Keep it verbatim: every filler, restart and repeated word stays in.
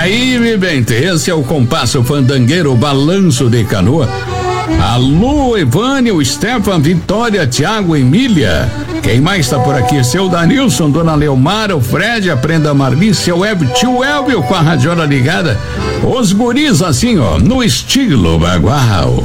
aí, meu bem, esse é o Compasso Fandangueiro Balanço de Canoa. Alô, Evânio, Stefan, Vitória, Tiago, Emília. Quem mais tá por aqui? Seu Danilson, Dona Leomara, o Fred, a Prenda Marli, seu Elvio, tio Elvio com a radiola ligada. Os guris assim, ó, no estilo bagual.